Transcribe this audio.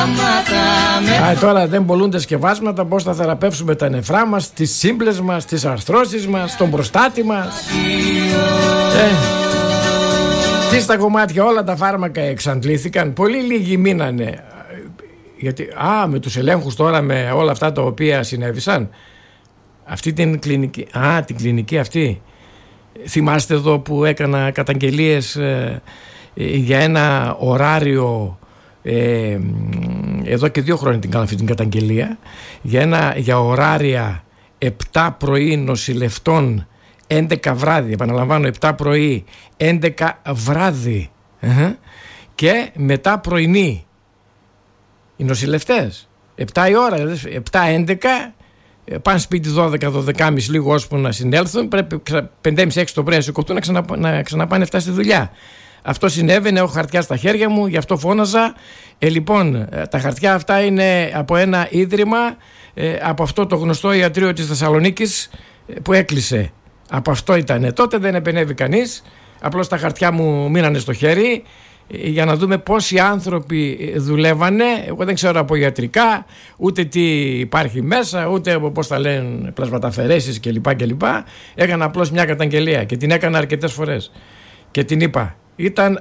Τώρα δεν πολλούνται σκευάσματα. Πώς θα θεραπεύσουμε τα νεφρά μας, τις σύμπλες μας, τις αρθρώσεις μας, τον προστάτη μας. Τι στα κομμάτια, όλα τα φάρμακα εξαντλήθηκαν. Πολύ λίγοι μείνανε. Γιατί, με τους ελέγχους τώρα, με όλα αυτά τα οποία συνέβησαν, αυτή την κλινική, την κλινική αυτή, θυμάστε εδώ που έκανα καταγγελίες για ένα ωράριο, εδώ και 2 χρόνια την κάνω αυτή την καταγγελία, για ωράρια 7 πρωί νοσηλευτών, 11 βράδυ, επαναλαμβάνω 7 πρωί, 11 βράδυ, και μετά πρωινή. Οι νοσηλευτές 7 η ώρα, 7-11, πάνε σπίτι 12-12.30 λίγο ώσπου να συνέλθουν. Πρέπει 5.30-6 το πρωί να σηκωθούν να ξαναπάνε 7 στη δουλειά. Αυτό συνέβαινε, έχω χαρτιά στα χέρια μου, γι' αυτό φώναζα. Λοιπόν, τα χαρτιά αυτά είναι από ένα ίδρυμα, από αυτό το γνωστό ιατρείο της Θεσσαλονίκης που έκλεισε. Από αυτό ήταν. Τότε δεν επενέβη κανείς. Απλώς τα χαρτιά μου μείνανε στο χέρι, για να δούμε πόσοι άνθρωποι δουλεύανε. Εγώ δεν ξέρω από ιατρικά, ούτε τι υπάρχει μέσα, ούτε πώς τα λένε, πλασματαφαιρέσεις κλπ. Έκανα απλώς μια καταγγελία και την έκανα αρκετές φορές. Και την είπα, ήταν